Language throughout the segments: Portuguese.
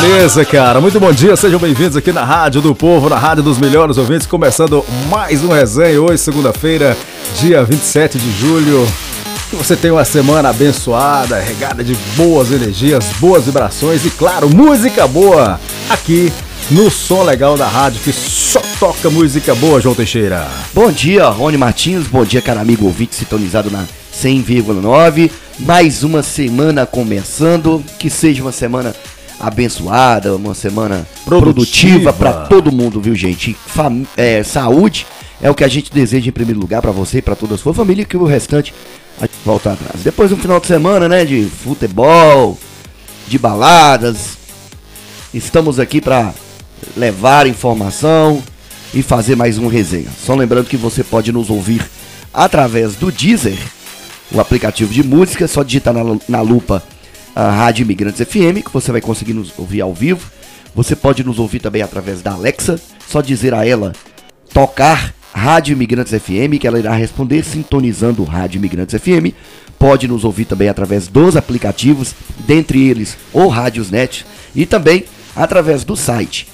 Beleza, cara. Muito bom dia. Sejam bem-vindos aqui na Rádio do Povo, na Rádio dos Melhores Ouvintes. Começando mais um resenha hoje, segunda-feira, dia 27 de julho. Que você tenha uma semana abençoada, regada de boas energias, boas vibrações e, claro, música boa aqui no Som Legal da Rádio, que só toca música boa, João Teixeira. Bom dia, Rony Martins. Bom dia, cara amigo ouvinte sintonizado na 100,9. Mais uma semana começando. Que seja uma semana abençoada, uma semana produtiva para todo mundo, viu, gente? Saúde é o que a gente deseja em primeiro lugar para você e para toda a sua família, que o restante vai voltar atrás. Depois de um final de semana, né, de futebol, de baladas, estamos aqui para levar informação e fazer mais um resenha. Só lembrando que você pode nos ouvir através do Deezer, o aplicativo de música. Só digitar na lupa a Rádio Imigrantes FM, que você vai conseguir nos ouvir ao vivo. Você pode nos ouvir também através da Alexa. Só dizer a ela tocar Rádio Imigrantes FM, que ela irá responder sintonizando Rádio Imigrantes FM. Pode nos ouvir também através dos aplicativos, dentre eles o Radiosnet, e também através do site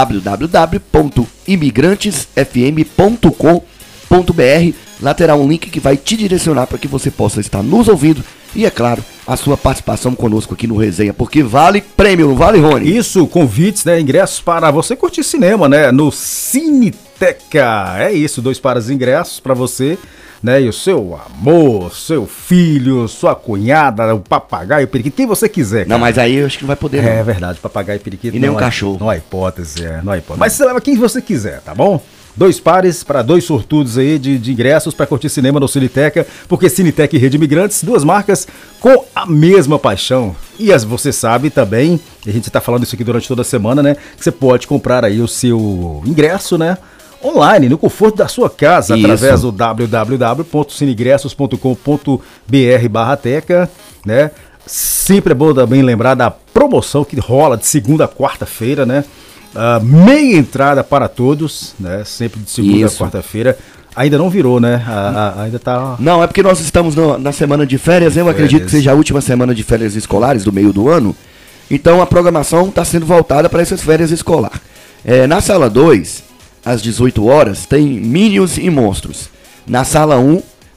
www.imigrantesfm.com.br. Lá terá um link que vai te direcionar para que você possa estar nos ouvindo e, é claro, a sua participação conosco aqui no Resenha, porque vale prêmio, não vale, Rony? Isso, convites, né, ingressos para você curtir cinema, né, no Cineteca. É isso, 2 pares de ingressos para você, né, e o seu amor, seu filho, sua cunhada, o papagaio, o periquito, quem você quiser, cara. Não, mas aí eu acho que não vai poder, não. É verdade, papagaio e periquito. E nem um cachorro. Não há hipótese, não há hipótese. Mas você leva quem você quiser, tá bom? 2 pares para 2 sortudos aí de ingressos para curtir cinema no Cineteca, porque Cineteca e Rede Imigrantes, 2 marcas com a mesma paixão. E você sabe também, e a gente está falando isso aqui durante toda a semana, né, que você pode comprar aí o seu ingresso, né, online, no conforto da sua casa, isso, através do www.cinegressos.com.br/teca, né. Sempre é bom também lembrar da promoção que rola de segunda a quarta-feira, né. Meia entrada para todos, né? Sempre de segunda a quarta-feira. Ainda não virou, né? Ainda tá. Não, é porque nós estamos na semana de férias. Eu acredito que seja a última semana de férias escolares do meio do ano. Então a programação está sendo voltada para essas férias escolares. Na sala 2, às 18 horas, tem Minions e Monstros. Na sala 1,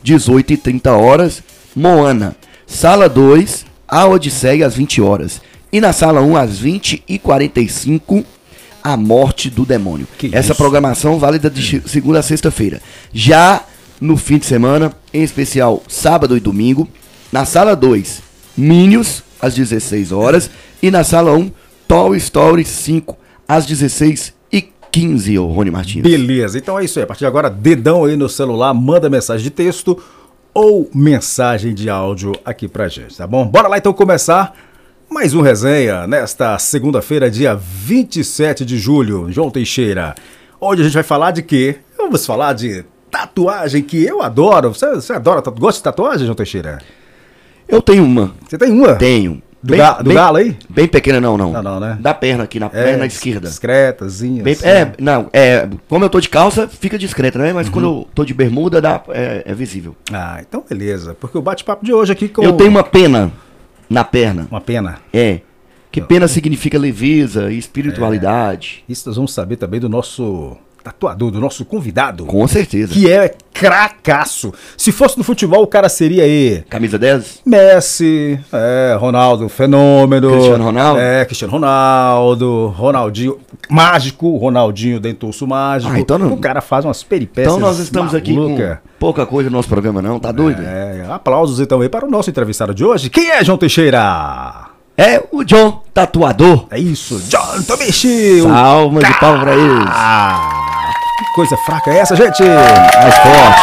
18h30, Moana. Sala 2, A Odisseia, às 20 horas. E na sala 1, às 20h45, A Morte do Demônio. Essa programação válida de segunda a sexta-feira. Já no fim de semana, em especial sábado e domingo, na sala 2, Minions, às 16 horas. E na sala 1, Toy Story 5, às 16h15, ô Rony Martins. Beleza, então é isso aí. A partir de agora, dedão aí no celular, manda mensagem de texto ou mensagem de áudio aqui pra gente, tá bom? Bora lá então começar mais um resenha nesta segunda-feira, dia 27 de julho, João Teixeira. Hoje a gente vai falar de quê? Vamos falar de tatuagem, que eu adoro. Você adora, gosta de tatuagem, João Teixeira? Eu tenho uma. Você tem uma? Tenho. Do galo aí? Bem pequena, não. Não, né? Da perna aqui, na perna esquerda. Discretazinha. Assim. Como eu tô de calça, fica discreta, né? Mas quando eu tô de bermuda, é visível. Ah, então beleza. Porque o bate-papo de hoje aqui com... Eu tenho uma pena na perna. Uma pena? Que pena significa leveza e espiritualidade. Isso nós vamos saber também do nosso tatuador, do nosso convidado. Com certeza. Que é cracaço. Se fosse no futebol, o cara seria aí... Camisa 10? Messi, Ronaldo Fenômeno. Cristiano Ronaldo? Cristiano Ronaldo, Ronaldinho Mágico, Ronaldinho Dentuço Mágico. Então não... O cara faz umas peripécias. Então nós estamos aqui com pouca coisa no nosso programa, não? Tá doido? Aplausos então aí para o nosso entrevistado de hoje. Quem é, João Teixeira? É o John Tatuador. É isso, John Tobishi. Salva de palmas pra eles. Que coisa fraca é essa, gente? Mais forte.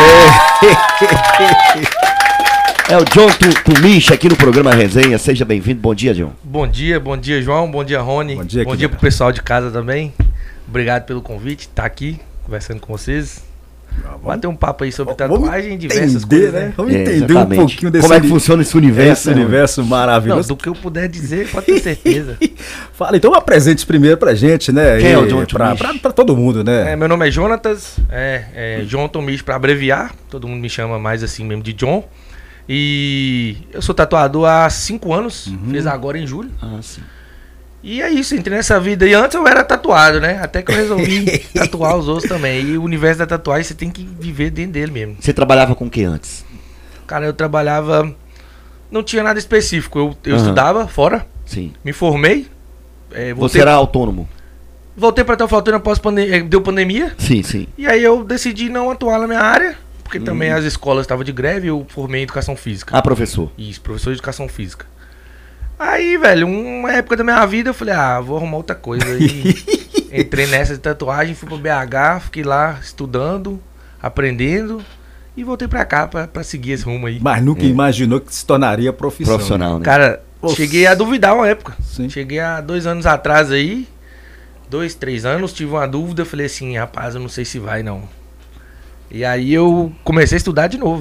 É o John Tobishi aqui no programa Resenha. Seja bem-vindo. Bom dia, John. Bom dia, João. Bom dia, Rony. Bom dia pro pessoal de casa também. Obrigado pelo convite. Tá aqui conversando com vocês. Bater um papo aí sobre tatuagem e diversas coisas, né? Vamos entender um pouquinho desse... Como é que funciona esse universo? Esse universo maravilhoso. Não, do que eu puder dizer, pode ter certeza. Fala, então apresente primeiro pra gente, né? Quem é o John Tobishi? Pra todo mundo, né? Meu nome é Jonatas, John Tobishi pra abreviar. Todo mundo me chama mais assim mesmo de John. E eu sou tatuador há 5 anos, fiz agora em julho. Ah, sim. E é isso, entrei nessa vida. E antes eu era tatuado, né? Até que eu resolvi tatuar os outros também. E o universo da tatuagem você tem que viver dentro dele mesmo. Você trabalhava com o que antes? Cara, eu trabalhava... Não tinha nada específico. Eu estudava fora. Sim. Me formei. Você era autônomo? Voltei pra Teoflotino após deu pandemia. Sim, sim. E aí eu decidi não atuar na minha área. Porque também as escolas estavam de greve e eu formei em Educação Física. Ah, professor. Isso, professor de Educação Física. Aí, velho, uma época da minha vida eu falei, vou arrumar outra coisa. Aí entrei nessa de tatuagem, fui pro BH, fiquei lá estudando, aprendendo e voltei pra cá pra seguir esse rumo aí. Mas nunca imaginou que se tornaria profissional, né? Cara, cheguei a duvidar uma época. Sim. Cheguei há 2 anos atrás aí, 2, 3 anos, tive uma dúvida, falei assim, rapaz, eu não sei se vai não. E aí eu comecei a estudar de novo.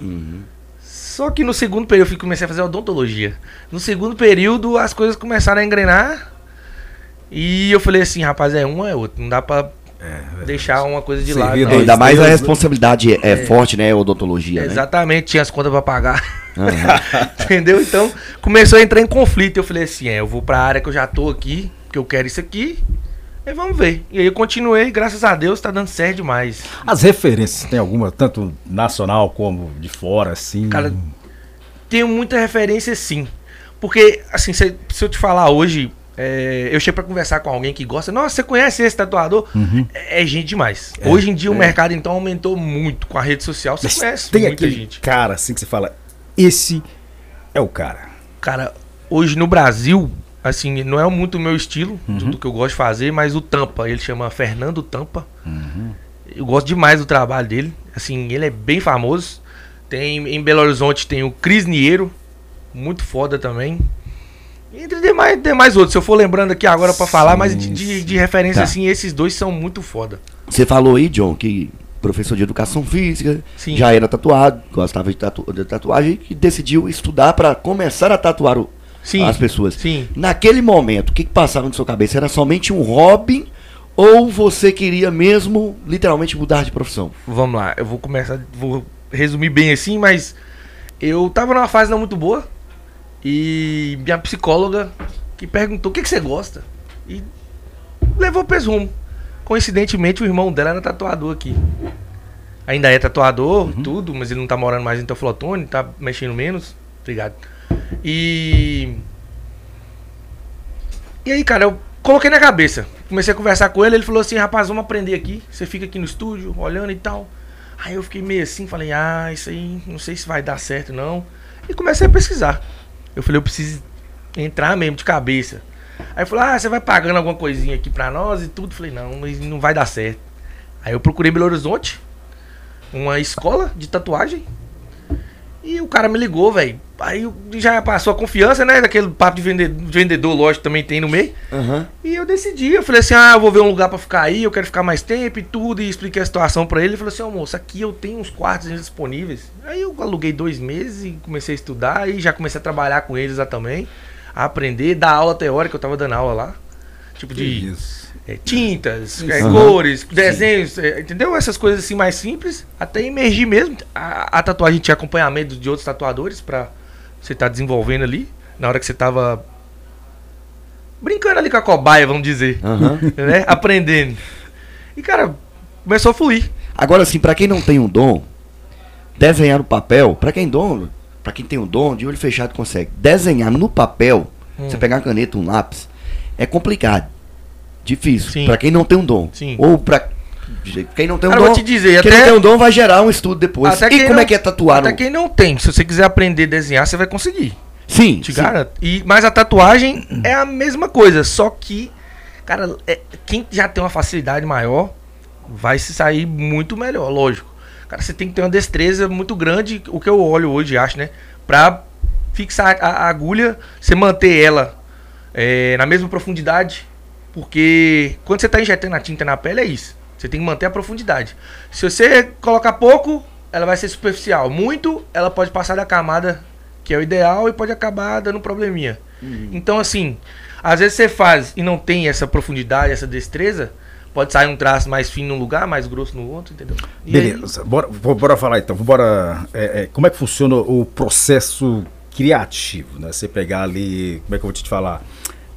Só que no segundo período eu comecei a fazer odontologia. No segundo período as coisas começaram a engrenar. E eu falei assim, rapaz, é um ou é outro. Não dá pra deixar uma coisa de lado. Não. Ainda mais a responsabilidade é forte, né? Odontologia. Exatamente, né? Tinha as contas pra pagar. Entendeu? Então começou a entrar em conflito. Eu falei assim, eu vou pra área que eu já tô aqui, que eu quero isso aqui. E vamos ver. E aí eu continuei, graças a Deus, tá dando certo demais. As referências, tem alguma, tanto nacional como de fora, assim? Cara, tenho muita referência, sim. Porque, assim, se eu te falar hoje, eu chego pra conversar com alguém que gosta, nossa, você conhece esse tatuador? É gente demais. Hoje em dia o mercado, então, aumentou muito com a rede social. Você conhece tem muita aquele gente. cara, assim, que você fala, esse é o cara. Cara, hoje no Brasil... Assim, não é muito o meu estilo, do que eu gosto de fazer, mas o Tampa, ele chama Fernando Tampa. Eu gosto demais do trabalho dele. Assim, ele é bem famoso. Em Belo Horizonte tem o Cris Niero, muito foda também. E entre demais outros. Se eu for lembrando aqui agora pra falar, mas de referência, assim, esses dois são muito foda. Você falou aí, John, que professor de educação física, já era tatuado, gostava de tatuagem e decidiu estudar pra começar a tatuar as pessoas. Sim. Naquele momento, o que passava na sua cabeça? Era somente um hobby ou você queria mesmo, literalmente, mudar de profissão? Vamos lá, eu vou resumir bem assim, mas eu tava numa fase não muito boa e minha psicóloga que perguntou o que você gosta e levou pra esse rumo. Coincidentemente, o irmão dela era tatuador aqui. Ainda é tatuador, tudo, mas ele não tá morando mais em Teoflotone, tá mexendo menos. Obrigado. E aí, cara, eu coloquei na cabeça. Comecei a conversar com ele, ele falou assim, rapaz, vamos aprender aqui. Você fica aqui no estúdio, olhando e tal. Aí eu fiquei meio assim, falei, isso aí, não sei se vai dar certo não. E comecei a pesquisar. Eu falei, eu preciso entrar mesmo de cabeça. Aí ele falou, você vai pagando alguma coisinha aqui pra nós e tudo. Falei, não, mas não vai dar certo. Aí eu procurei Belo Horizonte, uma escola de tatuagem. E o cara me ligou, velho. Aí já passou a confiança, né? Daquele papo de vendedor, lógico, também tem no meio. E eu decidi, eu falei assim, eu vou ver um lugar pra ficar aí, eu quero ficar mais tempo e tudo. E expliquei a situação pra ele. Ele falou assim, moço, aqui eu tenho uns quartos disponíveis. Aí eu aluguei 2 meses e comecei a estudar. E já comecei a trabalhar com eles lá também. A aprender, dar aula teórica, eu tava dando aula lá. Tipo de tintas, cores, desenhos, entendeu? Essas coisas assim mais simples. Até emergir mesmo. A tatuagem tinha acompanhamento de outros tatuadores pra você tá desenvolvendo ali. Na hora que você tava brincando ali com a cobaia, vamos dizer. Né? Aprendendo. E, cara, começou a fluir. Agora, assim, pra quem não tem um dom, desenhar no papel, pra quem tem um dom, de olho fechado consegue. Desenhar no papel, você pegar uma caneta, um lápis, é complicado. Difícil. Sim. Pra quem não tem um dom. Sim. Ou pra quem não tem um Cara, dom. vou te dizer, quem não tem um dom vai gerar um estudo depois. E como é que é tatuar? Até quem não tem. Se você quiser aprender a desenhar, você vai conseguir. Sim. Te garanto. Mas a tatuagem é a mesma coisa. Só que, cara, quem já tem uma facilidade maior vai se sair muito melhor, lógico. Cara, você tem que ter uma destreza muito grande, o que eu olho hoje, acho, né? Pra fixar a agulha, você manter ela na mesma profundidade. Porque quando você tá injetando a tinta na pele, é isso. Você tem que manter a profundidade. Se você colocar pouco, ela vai ser superficial. Muito, ela pode passar da camada que é o ideal e pode acabar dando probleminha. Então, assim, às vezes você faz e não tem essa profundidade, essa destreza, pode sair um traço mais fino num lugar, mais grosso no outro, entendeu? E beleza, bora falar então. Como é que funciona o processo criativo, né? Você pegar ali, como é que eu vou te falar?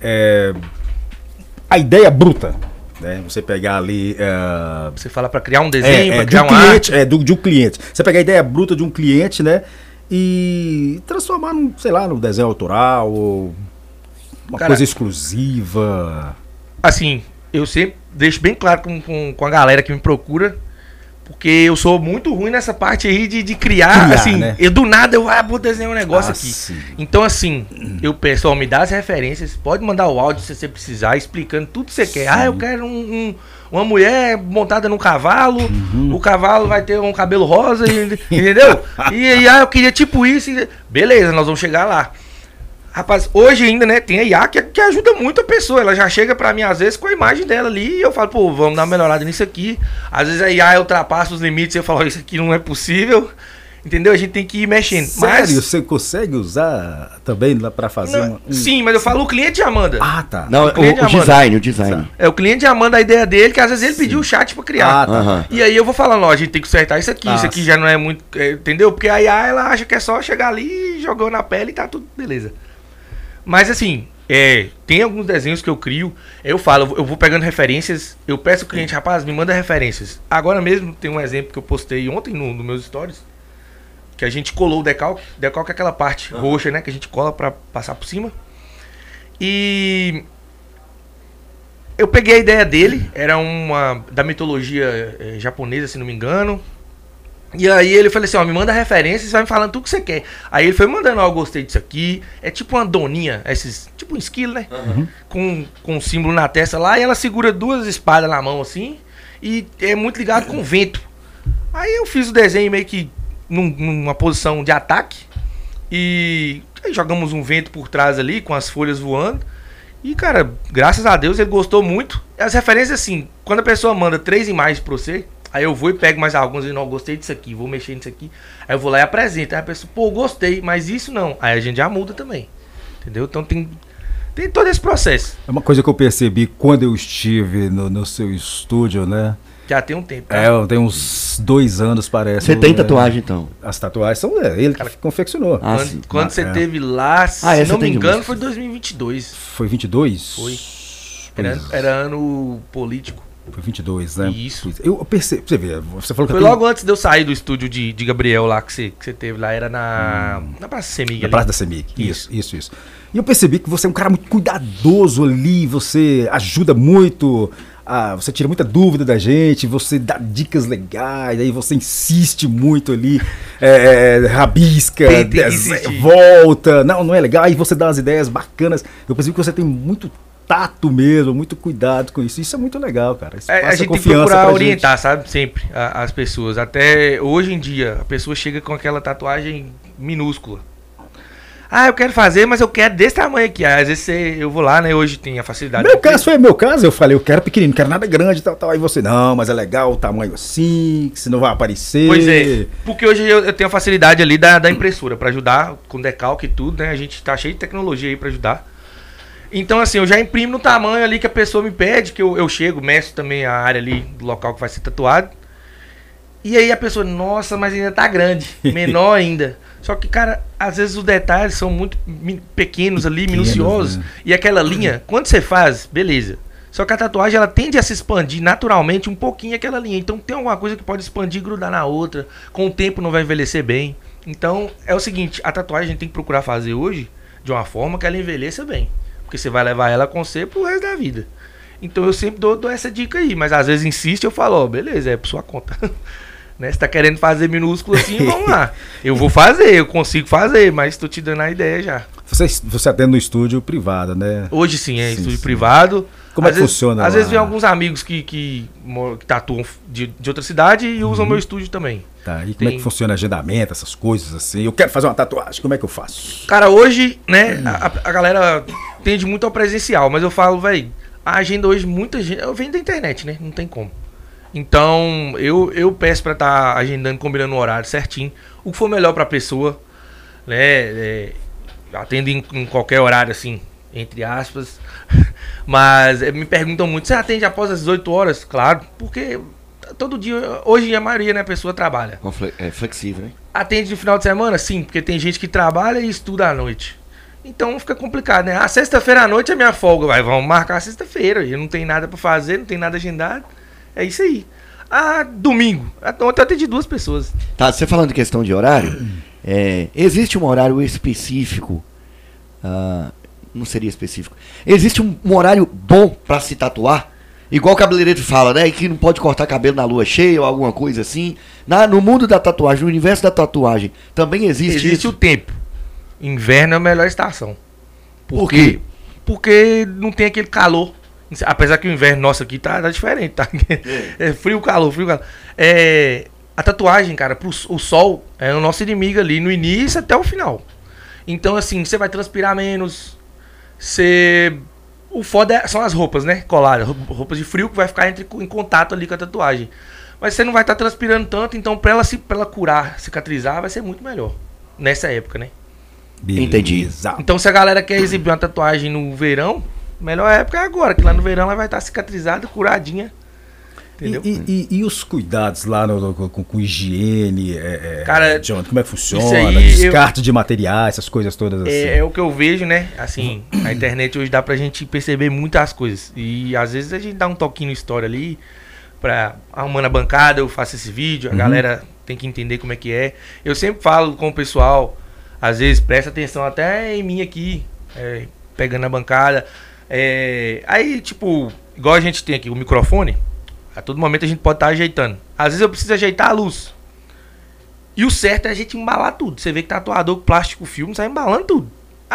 a ideia bruta, né? Você pegar ali... Você fala para criar um desenho, para criar um cliente, de um cliente. Você pegar a ideia bruta de um cliente, né? E transformar num, sei lá, num desenho autoral ou uma coisa exclusiva. Assim, eu sempre deixo bem claro com a galera que me procura, porque eu sou muito ruim nessa parte aí de criar, assim, né? Eu do nada vou desenhar um negócio aqui. Sim. Então, assim, eu peço, me dá as referências, pode mandar o áudio se você precisar, explicando tudo que você quer. Eu quero uma mulher montada num cavalo, o cavalo vai ter um cabelo rosa, entendeu? E eu queria tipo isso. Beleza, nós vamos chegar lá. Rapaz, hoje ainda, né, tem a IA que ajuda muito a pessoa. Ela já chega pra mim, às vezes, com a imagem dela ali, e eu falo, pô, vamos dar uma melhorada nisso aqui. Às vezes a IA ultrapassa os limites e eu falo, isso aqui não é possível. Entendeu? A gente tem que ir mexendo. Sério? Você consegue usar também lá pra fazer Sim, mas eu falo o cliente já manda. Ah, tá. Não, o design. É, o cliente já manda a ideia dele, que às vezes ele pediu o chat pra criar. Ah, tá. E aí eu vou falando, ó, a gente tem que consertar isso aqui já não é muito... entendeu? Porque a IA, ela acha que é só chegar ali, jogou na pele e tá tudo beleza. Mas assim, tem alguns desenhos que eu crio, eu falo, eu vou pegando referências, eu peço ao cliente, rapaz, me manda referências. Agora mesmo tem um exemplo que eu postei ontem no meus stories, que a gente colou o decalque. Decalque é aquela parte roxa, né, que a gente cola pra passar por cima. E eu peguei a ideia dele, era da mitologia japonesa, se não me engano. E aí ele falou assim, me manda referências, vai me falando tudo que você quer. Aí ele foi mandando, eu gostei disso aqui. É tipo uma doninha, tipo um esquilo, né? Com um símbolo na testa lá, e ela segura 2 espadas na mão, assim, e é muito ligado com o vento. Aí eu fiz o desenho meio que numa posição de ataque, e aí jogamos um vento por trás ali, com as folhas voando. E, cara, graças a Deus ele gostou muito. As referências, assim, quando a pessoa manda 3 imagens pra você... Aí eu vou e pego mais alguns e não gostei disso aqui, vou mexer nisso aqui. Aí eu vou lá e apresento. Aí a pessoa, pô, gostei, mas isso não. Aí a gente já muda também. Entendeu? Então tem todo esse processo. É uma coisa que eu percebi quando eu estive no seu estúdio, né? Já tem um tempo. Tá? Tem uns 2 anos, parece. Você tem tatuagem, então? As tatuagens são ele que confeccionou. Quando você teve lá, se não me engano, foi 2022. Foi 22? Foi. Era ano político. Foi 22, né? Isso. Eu percebi, você falou que foi logo antes de eu sair do estúdio de Gabriel lá, que você teve lá, era na Praça Semig. Na Praça da Semig, isso. E eu percebi que você é um cara muito cuidadoso ali, você ajuda muito, você tira muita dúvida da gente, você dá dicas legais, aí você insiste muito ali, rabisca, volta, não é legal, aí você dá umas ideias bacanas. Eu percebi que você tem muito tato mesmo, muito cuidado com isso. Isso é muito legal, cara. Isso a gente tem que procurar orientar, sabe? Sempre as pessoas. Até hoje em dia, a pessoa chega com aquela tatuagem minúscula. Eu quero fazer, mas eu quero desse tamanho aqui. Às vezes eu vou lá, né? Hoje tem a facilidade. Meu caso, eu falei, eu quero pequenininho, não quero nada grande e tal. Aí você, não, mas é legal o tamanho assim, que senão vai aparecer. Pois é, porque hoje eu tenho a facilidade ali da impressora pra ajudar com decalque e tudo, né? A gente tá cheio de tecnologia aí pra ajudar. Então, assim, eu já imprimo no tamanho ali que a pessoa me pede, que eu chego, meço também a área ali do local que vai ser tatuado. E aí a pessoa, nossa, mas ainda tá grande, menor ainda. Só que, cara, às vezes os detalhes são muito pequenos ali, minuciosos. Né? E aquela linha, quando você faz, beleza. Só que a tatuagem, ela tende a se expandir naturalmente um pouquinho aquela linha. Então tem alguma coisa que pode expandir e grudar na outra. Com o tempo não vai envelhecer bem. Então é o seguinte, a tatuagem a gente tem que procurar fazer hoje de uma forma que ela envelheça bem. Porque você vai levar ela com você pro resto da vida. Então eu sempre dou essa dica aí. Mas às vezes insiste, eu falo, beleza, é por sua conta. Né? Você tá querendo fazer minúsculo assim, vamos lá. Eu vou fazer, eu consigo fazer, mas tô te dando a ideia já. Você atende no estúdio privado, né? Hoje sim, estúdio privado. Como é que funciona? Às vezes vem alguns amigos que tatuam de outra cidade e usam meu estúdio também. Tá, e como é que funciona agendamento, essas coisas assim? Eu quero fazer uma tatuagem, como é que eu faço? Cara, hoje, né, a galera tende muito ao presencial, mas eu falo, velho, a agenda hoje, muita gente, eu venho da internet, né, não tem como. Então, eu peço pra estar agendando, combinando o horário certinho, o que for melhor pra pessoa, né, atendo em qualquer horário, assim, entre aspas, mas me perguntam muito, você atende após as 18 horas? Claro, porque todo dia, hoje a maioria, né, a pessoa trabalha. É flexível, né? Atende no final de semana? Sim, porque tem gente que trabalha e estuda à noite. Então fica complicado, né? A sexta-feira à noite é minha folga, vai, vamos marcar a sexta-feira. Eu não tenho nada pra fazer, não tem nada agendado. É isso aí. Domingo. Ontem eu atendi 2 pessoas. Tá, você falando de questão de horário, existe um horário específico? Não seria específico. Existe um horário bom pra se tatuar? Igual o cabeleireiro fala, né? Que não pode cortar cabelo na lua cheia ou alguma coisa assim. No mundo da tatuagem, no universo da tatuagem, também existe isso? O tempo. Inverno é a melhor estação. Por quê? Porque não tem aquele calor. Apesar que o inverno nosso aqui tá diferente, tá? É frio, calor. A tatuagem, cara, o sol é o nosso inimigo ali no início até o final. Então, assim, você vai transpirar menos. O foda são as roupas, né? Coladas, roupas de frio que vai ficar em contato ali com a tatuagem. Mas você não vai estar transpirando tanto, então pra ela curar, cicatrizar, vai ser muito melhor. Nessa época, né? Beleza. Entendi. Então se a galera quer exibir uma tatuagem no verão, melhor época é agora, que lá no verão ela vai estar cicatrizada, curadinha. Entendeu? E os cuidados lá com higiene, cara, John, como é que funciona? aí, Descarte de materiais, essas coisas todas assim. É o que eu vejo, né? Assim, a internet hoje dá pra gente perceber muitas coisas. E às vezes a gente dá um toquinho no story ali, arrumando a bancada, eu faço esse vídeo, a galera tem que entender como é que é. Eu sempre falo com o pessoal, às vezes presta atenção até em mim aqui, pegando a bancada. Aí, tipo, igual a gente tem aqui o microfone, a todo momento a gente pode estar ajeitando. Às vezes eu preciso ajeitar a luz. E o certo é a gente embalar tudo. Você vê que tatuador com plástico filme sai embalando tudo.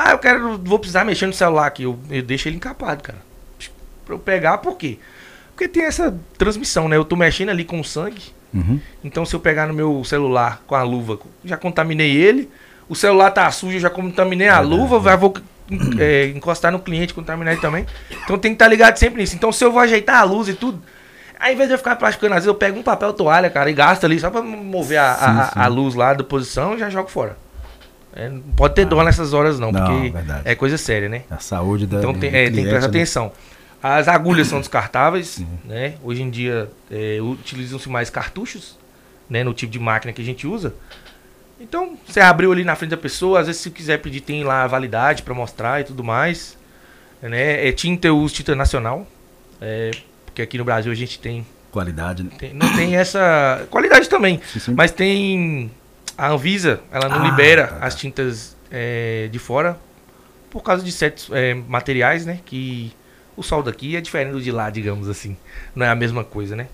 Vou precisar mexer no celular aqui. Eu deixo ele encapado, cara. Pra eu pegar, por quê? Porque tem essa transmissão, né? Eu tô mexendo ali com o sangue. Então se eu pegar no meu celular com a luva, já contaminei ele. O celular tá sujo, eu já contaminei a luva. Vou encostar no cliente, contaminar ele também. Então tem que estar ligado sempre nisso. Então se eu vou ajeitar a luz e tudo, aí, ao invés de eu ficar plasticando, às vezes eu pego um papel toalha, cara, e gasto ali só pra mover a luz lá da posição e já jogo fora. Não pode ter dor nessas horas não, porque verdade. É coisa séria, né? A saúde da Então tem que prestar atenção. As agulhas são descartáveis, né? Hoje em dia utilizam-se mais cartuchos, né? No tipo de máquina que a gente usa. Então, você abriu ali na frente da pessoa, às vezes se quiser pedir tem lá a validade pra mostrar e tudo mais. Né? Tinta, eu uso tinta nacional. Porque aqui no Brasil a gente tem... Qualidade, né? Não tem essa... Qualidade também. Sim. Mas tem... A Anvisa, ela não libera as tintas de fora por causa de certos materiais, né? Que o sol daqui é diferente do de lá, digamos assim. Não é a mesma coisa, né?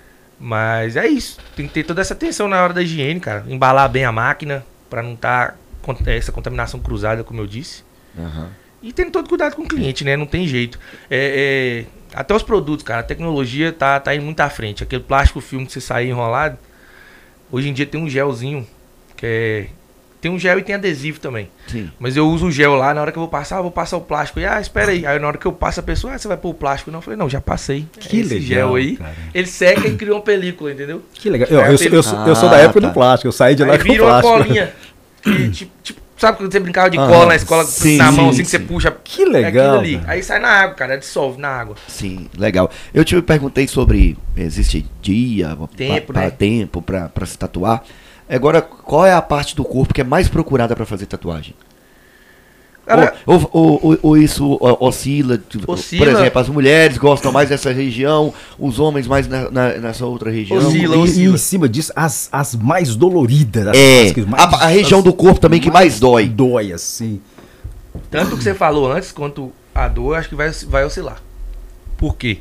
Mas é isso. Tem que ter toda essa atenção na hora da higiene, cara. Embalar bem a máquina pra não estar essa contaminação cruzada, como eu disse. E tendo todo cuidado com o cliente, né? Não tem jeito. Até os produtos, cara. A tecnologia tá indo muito à frente. Aquele plástico filme que você sai enrolado. Hoje em dia tem um gelzinho. Tem um gel e tem adesivo também. Sim. Mas eu uso o gel lá. Na hora que eu vou passar o plástico. E espera aí. Aí na hora que eu passo a pessoa, você vai pôr o plástico? Não, eu falei, não, já passei. Que esse legal, gel aí. cara. Ele seca e cria uma película, entendeu? Que legal. Eu sou da época do plástico. Eu saí de lá Aí com vira uma plástico. colinha. Tipo, sabe quando você brincava de cola na escola na mão, assim, que você puxa? Que legal. Ali. Aí sai na água, cara, dissolve na água. Sim, legal. Eu te perguntei sobre existe dia, tempo pra se tatuar. Agora, qual é a parte do corpo que é mais procurada pra fazer tatuagem? Cara, ou isso oscila? Por exemplo, as mulheres gostam mais dessa região, os homens mais nessa outra região. Oscila. E em cima disso, as mais doloridas. A região do corpo também que mais dói. Dói, assim. Tanto que você falou antes, quanto a dor, acho que vai oscilar. Por quê?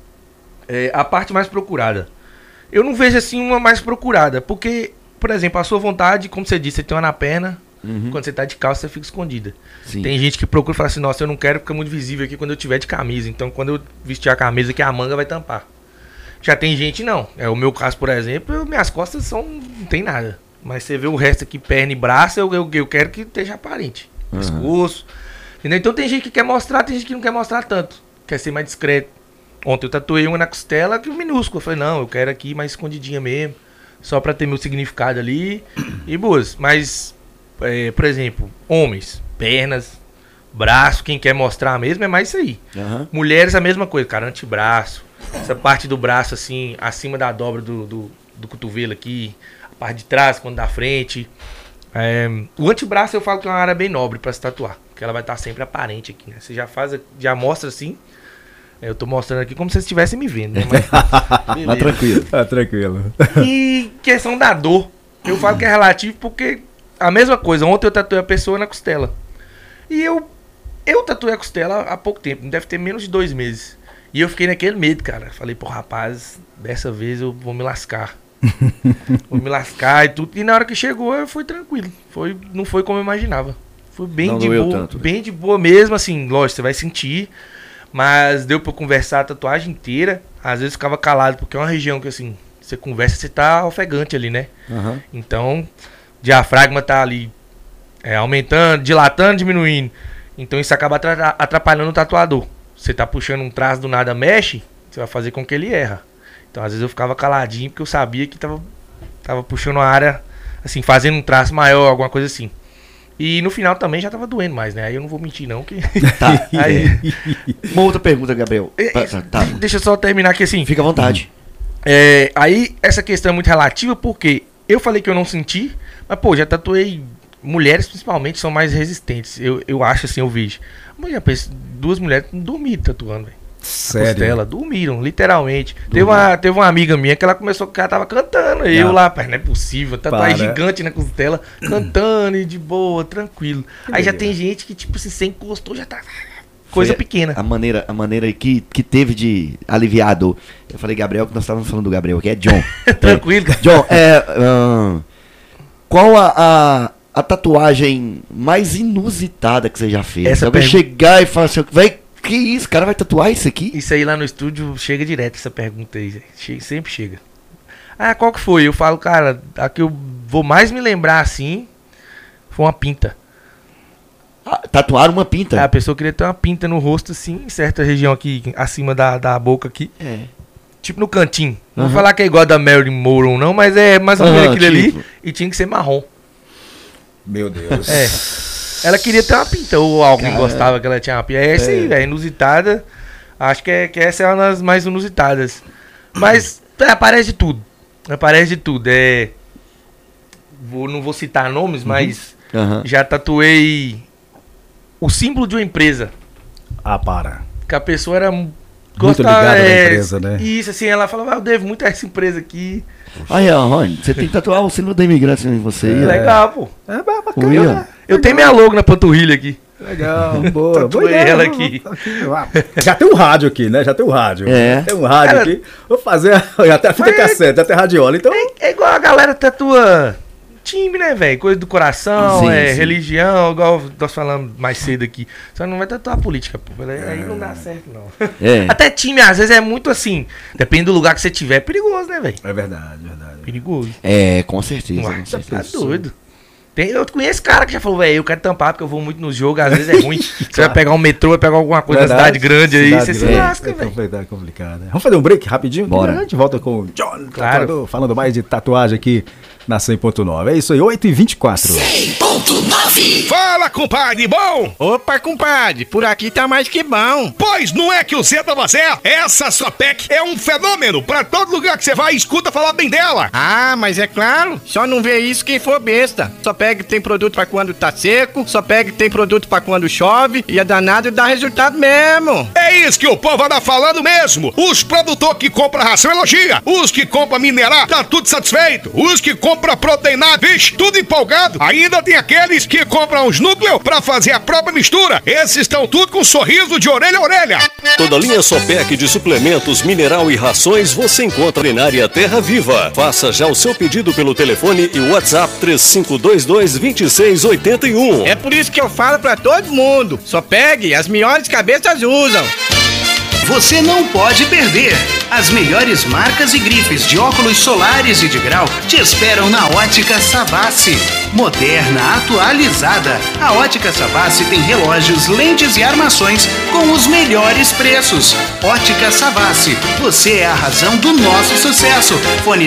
A parte mais procurada. Eu não vejo assim uma mais procurada, porque, por exemplo, a sua vontade, como você disse, você tem uma na perna. Quando você tá de calça, você fica escondida. Sim. Tem gente que procura e fala assim, nossa, eu não quero ficar muito visível aqui quando eu tiver de camisa. Então quando eu vestir a camisa, que a manga vai tampar. Já tem gente, não. O meu caso, por exemplo, minhas costas não tem nada. Mas você vê o resto aqui, perna e braço, eu quero que esteja aparente. Pescoço. Entendeu? Então tem gente que quer mostrar, tem gente que não quer mostrar tanto. Quer ser mais discreto. Ontem eu tatuei uma na costela, que minúscula. Eu falei, não, eu quero aqui mais escondidinha mesmo. Só pra ter meu significado ali. E boas. Mas... por exemplo, homens, pernas, braço, quem quer mostrar mesmo é mais isso aí. Mulheres a mesma coisa, cara, antebraço, essa parte do braço assim, acima da dobra do cotovelo aqui, a parte de trás, quando da frente. O antebraço eu falo que é uma área bem nobre pra se tatuar, Porque ela vai estar sempre aparente aqui, né? Você já mostra assim. Eu tô mostrando aqui como se vocês estivessem me vendo, né? Mas tranquilo. Tá tranquilo. E questão da dor. Eu falo que é relativo porque a mesma coisa. Ontem eu tatuei a pessoa na costela. E eu tatuei a costela há pouco tempo. Deve ter menos de 2 meses. E eu fiquei naquele medo, cara. Falei, pô, rapaz, dessa vez eu vou me lascar. Vou me lascar e tudo. E na hora que chegou, eu fui tranquilo. Não foi como eu imaginava. Foi bem de boa. Tanto, né? Bem de boa mesmo, assim. Lógico, você vai sentir. Mas deu pra eu conversar a tatuagem inteira. Às vezes ficava calado, porque é uma região que, assim, você conversa, você tá ofegante ali, né? Uhum. Então, o diafragma tá ali aumentando, dilatando, diminuindo. Então isso acaba atrapalhando o tatuador. Você tá puxando um traço do nada, mexe, você vai fazer com que ele erra. Então, às vezes eu ficava caladinho, porque eu sabia que tava puxando a área, assim, fazendo um traço maior, alguma coisa assim. E no final também já tava doendo mais, né? Aí eu não vou mentir não, que... Tá. Uma outra pergunta, Gabriel. Tá. Deixa eu só terminar aqui assim. Fica à vontade. Aí essa questão é muito relativa porque eu falei que eu não senti, mas pô, já tatuei mulheres principalmente, são mais resistentes. Eu acho assim, eu vejo. Mas já penso, 2 mulheres dormiram tatuando, velho. Sério? Costela, dormiram, literalmente. Teve uma amiga minha que ela tava cantando. Eu lá, pai, não é possível. Tatuagem gigante na costela, cantando e de boa, tranquilo. Que aí legal. Já tem gente que, tipo, se você encostou, já tá. Coisa pequena. A maneira que teve de aliviar a dor. Eu falei, Gabriel, que nós estávamos falando do Gabriel, que é John. Tranquilo. John, qual a tatuagem mais inusitada que você já fez? Alguém chegar e falar assim, véi, que isso? O cara vai tatuar isso aqui? Isso aí lá no estúdio chega direto, essa pergunta aí. Sempre chega. Ah, qual que foi? Eu falo, cara, a que eu vou mais me lembrar assim foi uma pinta. Tatuar uma pinta? A pessoa queria ter uma pinta no rosto, assim, em certa região aqui, acima da boca aqui. Tipo no cantinho. Não vou falar que é igual a da Marilyn Monroe, não, mas é mais ou menos aquilo ali. E tinha que ser marrom. Meu Deus. Ela queria ter uma pinta, ou alguém gostava que ela tinha uma pinta. É essa aí, velho, inusitada. Acho que essa é uma das mais inusitadas. Mas aparece de tudo. Não vou citar nomes, mas já tatuei o símbolo de uma empresa. Ah, para. Que a pessoa era muito ligada à empresa, né? Isso, assim, ela falava, eu devo muito a essa empresa aqui. Aí, Rony, você tem que tatuar o símbolo da imigrante em você. Legal, pô. É bacana. Eu tenho minha logo na panturrilha aqui. Legal, boa. Tatuei ela aqui. Já tem um rádio aqui, né? Já tem um rádio. Tem um rádio aqui. Vou fazer até a fita cassete, até radiola. Então... É igual a galera tatua time, né, velho? Coisa do coração, sim. Religião, igual nós falamos mais cedo aqui. Só não vai tatuar política, pô. Aí não dá certo, não. Até time, às vezes, é muito assim. Depende do lugar que você tiver, é perigoso, né, velho? É verdade. Perigoso. Com certeza. Tá doido. Eu conheço cara que já falou, velho, eu quero tampar porque eu vou muito nos jogos, às vezes é ruim. Você vai pegar um metrô, vai pegar alguma coisa na cidade grande aí, você se lasca, velho. É complicado, né? Vamos fazer um break rapidinho? Bora. A gente volta com o John, claro. Falando mais de tatuagem aqui na 100.9. É isso aí, 8h24. 100.9. Fala, compadre, bom? Opa, compadre, por aqui tá mais que bom. Pois não é que o Zé tava certo? Essa Sopec é um fenômeno. Pra todo lugar que você vai, escuta falar bem dela. Ah, mas é claro, só não vê isso quem for besta. Sopec tem produto pra quando tá seco, Sopec tem produto pra quando chove, e é danado e dá resultado mesmo. É isso que o povo anda falando mesmo. Os produtores que compram ração elogia. Os que compram minerar, tá tudo satisfeito. Os que compram proteinado, vixe, tudo empolgado. Ainda tem aqueles que compram os núcleos pra fazer a própria mistura. Esses estão tudo com um sorriso de orelha a orelha. Toda a linha Sopec de suplementos, mineral e rações você encontra na área Terra Viva. Faça já o seu pedido pelo telefone e WhatsApp 3522-2681. É por isso que eu falo pra todo mundo, Sopec, as melhores cabeças usam. Você não pode perder. As melhores marcas e grifes de óculos solares e de grau te esperam na Ótica Savassi. Moderna, atualizada. A Ótica Savassi tem relógios, lentes e armações com os melhores preços. Ótica Savassi, você é a razão do nosso sucesso. Fone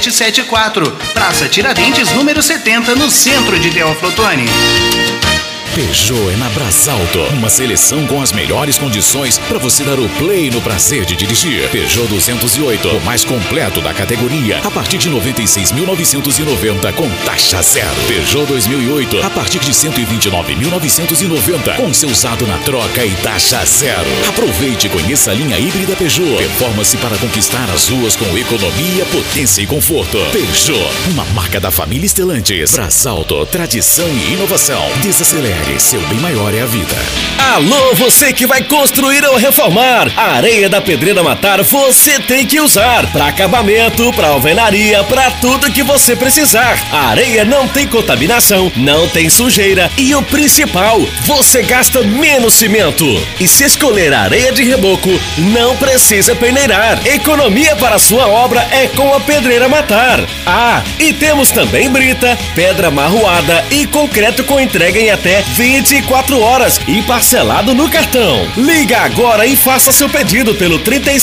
3522-3774. Praça Tiradentes, número 70, no centro de Teófilo Otoni. Peugeot é na Brasalto. Uma seleção com as melhores condições para você dar o play no prazer de dirigir. Peugeot 208, o mais completo da categoria, a partir de 96.990 com taxa zero. Peugeot 2008, a partir de 129.990 com seu usado na troca e taxa zero. Aproveite e conheça a linha híbrida Peugeot. Performance para conquistar as ruas com economia, potência e conforto. Peugeot, uma marca da família Stellantis. Brasalto, tradição e inovação. Desacelere, seu bem maior é a vida. Alô, você que vai construir ou reformar. A areia da Pedreira Matar você tem que usar. Para acabamento, para alvenaria, para tudo que você precisar. A areia não tem contaminação, não tem sujeira e o principal, você gasta menos cimento. E se escolher a areia de reboco, não precisa peneirar. Economia para sua obra é com a Pedreira Matar. Ah, e temos também brita, pedra marroada e concreto com entrega em até 24 horas e parcelado no cartão. Liga agora e faça seu pedido pelo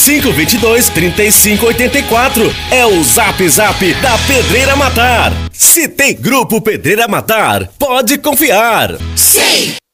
3522-3584. É o Zap Zap da Pedreira Matar. Se tem Grupo Pedreira Matar, pode confiar. Sim!